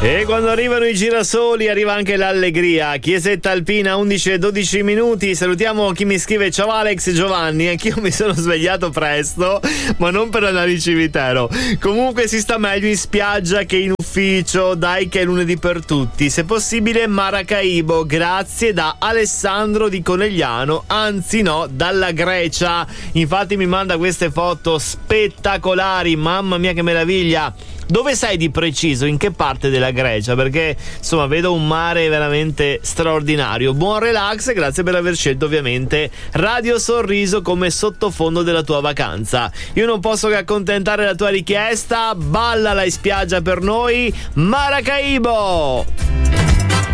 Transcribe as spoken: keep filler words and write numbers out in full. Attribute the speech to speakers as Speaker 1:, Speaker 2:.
Speaker 1: E quando arrivano i girasoli arriva anche l'allegria. Chiesetta Alpina, undici e dodici minuti. Salutiamo chi mi scrive: ciao Alex e Giovanni, anch'io mi sono svegliato presto, ma non per andare in cimitero. Comunque si sta meglio in spiaggia che in ufficio, dai che è lunedì per tutti. Se possibile Maracaibo, grazie, da Alessandro di Conegliano, anzi no, dalla Grecia. Infatti mi manda queste foto spettacolari, mamma mia che meraviglia. Dove sei di preciso? In che parte della Grecia? Perché insomma vedo un mare veramente straordinario. Buon relax e grazie per aver scelto ovviamente Radio Sorriso come sottofondo della tua vacanza. Io non posso che accontentare la tua richiesta. Ballala in spiaggia per noi, Maracaibo!